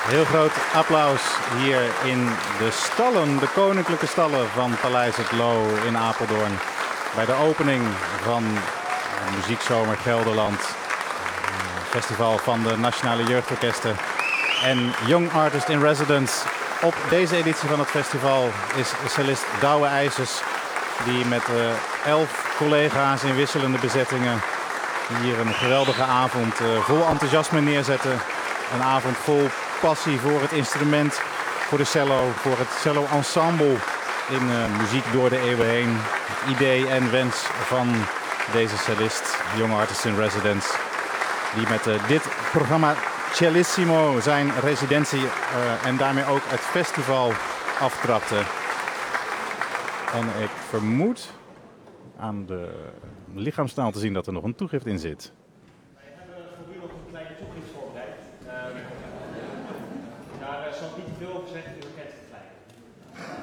Heel groot applaus hier in de stallen, de koninklijke stallen van Paleis het Loo in Apeldoorn. Bij de opening van Muziekzomer Gelderland, festival van de Nationale Jeugdorkesten en Young Artist in Residence. Op deze editie van het festival is cellist Douwe IJsers, die met 11 collega's in wisselende bezettingen hier een geweldige avond vol enthousiasme neerzetten. Een avond vol passie voor het instrument, voor de cello, voor het cello-ensemble in muziek door de eeuwen heen. Het idee en wens van deze cellist, Young Artist in Residence, die met dit programma Cellissimo zijn residentie en daarmee ook het festival aftrapte. En ik vermoed aan de lichaamstaal te zien dat er nog een toegift in zit. Wij hebben voor u nog een kleine toegift voorbereid. Daar zal ik niet te veel over zeggen.